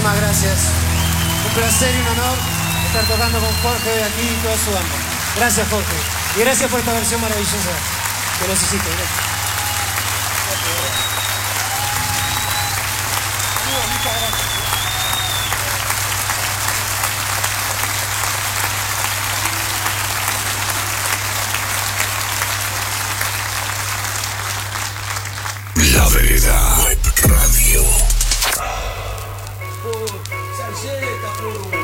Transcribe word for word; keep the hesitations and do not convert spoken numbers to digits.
Muchísimas gracias. Un placer y un honor estar tocando con Jorge hoy aquí y toda su banda. Gracias, Jorge. Y gracias por esta versión maravillosa que necesito. Gracias. Muchas gracias. La Vereda Web Radio.